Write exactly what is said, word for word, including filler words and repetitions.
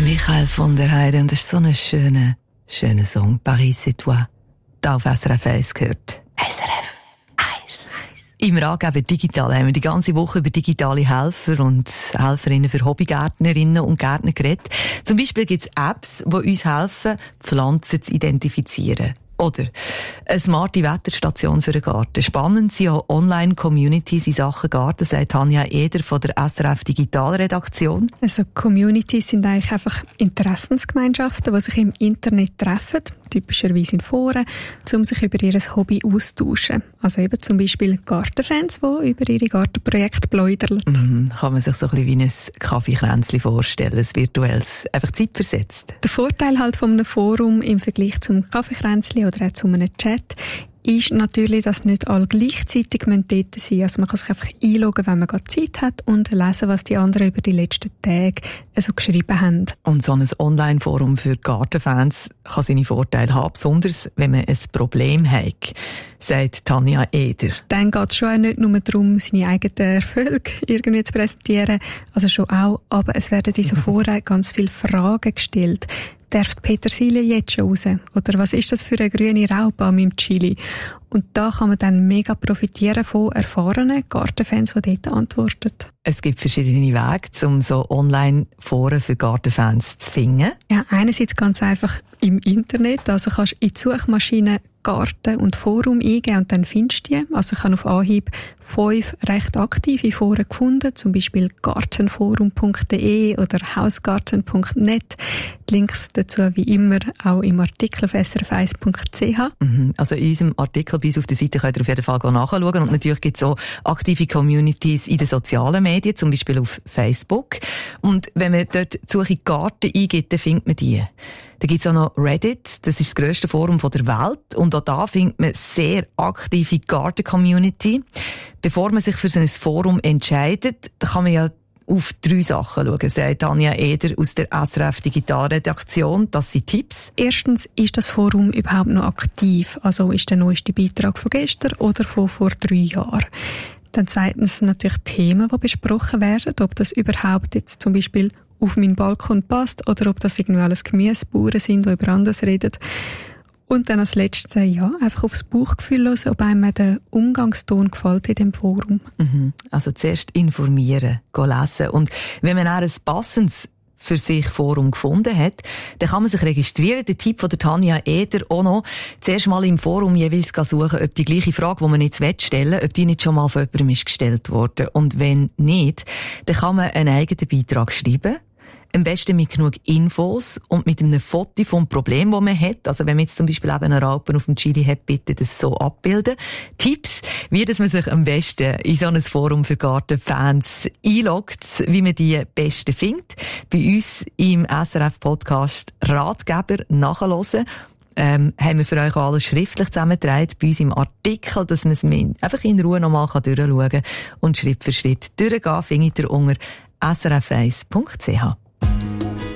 Michael von der Heide, und das ist so ein schöner, schöner Song. Paris c'est toi. Da auf S R F eins gehört. S R F eins. Im Ratgeber Digital haben wir die ganze Woche über digitale Helfer und Helferinnen für Hobbygärtnerinnen und Gärtner geredet. Zum Beispiel gibt es Apps, die uns helfen, Pflanzen zu identifizieren. Oder eine smarte Wetterstation für den Garten. Spannend sind auch Online-Communities in Sachen Garten, sagt Tanja Eder von der S R F Digitalredaktion. Also Communities sind eigentlich einfach Interessensgemeinschaften, die sich im Internet treffen, typischerweise in Foren, um sich über ihr Hobby austauschen. Also eben zum Beispiel Gartenfans, die über ihre Gartenprojekte plaudern. Mhm, kann man sich so ein bisschen wie ein Kaffeekränzchen vorstellen, ein virtuelles, einfach zeitversetzt. Der Vorteil halt von einem Forum im Vergleich zum Kaffeekränzchen oder auch zu einem Chat ist natürlich, dass nicht alle gleichzeitig dort sein müssen. Also man kann sich einfach einloggen, wenn man gerade Zeit hat und lesen, was die anderen über die letzten Tage so geschrieben haben. Und so ein Online-Forum für Gartenfans kann seine Vorteile haben, besonders wenn man ein Problem hat, sagt Tanja Eder. Dann geht es schon auch nicht nur darum, seine eigenen Erfolge irgendwie zu präsentieren, also schon auch, aber es werden in so Foren ganz viele Fragen gestellt. Darf die Petersilie jetzt schon raus? Oder was ist das für eine grüne Raubaum im Chili? Und da kann man dann mega profitieren von erfahrenen Gartenfans, die dort antworten. Es gibt verschiedene Wege, um so Online-Foren für Gartenfans zu finden. Ja, einerseits ganz einfach im Internet. Also kannst du in die Suchmaschine Garten und Forum eingeben und dann findest du die. Also ich habe auf Anhieb fünf recht aktive Foren gefunden, zum Beispiel gartenforum punkt de oder hausgarten punkt net. Die Links dazu wie immer auch im Artikel auf s r f eins punkt c h. Mhm. Also in unserem Artikel bei uns auf der Seite könnt ihr auf jeden Fall nachschauen. Und natürlich gibt es auch aktive Communities in den sozialen Medien, zum Beispiel auf Facebook. Und wenn man dort die Suche Garten eingibt, dann findet man die. Da gibt es auch noch Reddit, das ist das grösste Forum der Welt. Und auch da findet man sehr aktive Garten-Community. Bevor man sich für so ein Forum entscheidet, da kann man ja auf drei Sachen schauen, sagt Tanja Eder aus der S R F Digitalredaktion. Das sind Tipps. Erstens, ist das Forum überhaupt noch aktiv? Also ist der neueste Beitrag von gestern oder von vor drei Jahren? Dann zweitens natürlich Themen, die besprochen werden, ob das überhaupt jetzt zum Beispiel auf meinen Balkon passt oder ob das irgendwie alles Gemüsebauern sind, die über anderes reden. Und dann als letztes, ja, einfach aufs Bauchgefühl hören, ob einem der Umgangston gefällt in dem Forum. Mhm. Also zuerst informieren, lesen. Und wenn man auch ein passendes für sich Forum gefunden hat, dann kann man sich registrieren. Der Tipp von der Tanja Eder auch noch. Zuerst mal im Forum jeweils suchen, ob die gleiche Frage, die man jetzt stellen will, ob die nicht schon mal von jemandem ist gestellt worden. Und wenn nicht, dann kann man einen eigenen Beitrag schreiben. Am besten mit genug Infos und mit einem Foto vom Problem, das man hat. Also wenn man jetzt zum Beispiel eben einen Raupen auf dem Chili hat, bitte das so abbilden. Tipps, wie dass man sich am besten in so ein Forum für Gartenfans einloggt, wie man die besten findet. Bei uns im S R F-Podcast Ratgeber nachhören. Ähm, haben wir für euch alles schriftlich zusammengetragen, bei uns im Artikel, dass man es einfach in Ruhe nochmal durchschauen kann und Schritt für Schritt durchgehen, findet ihr unter s r f eins punkt c h.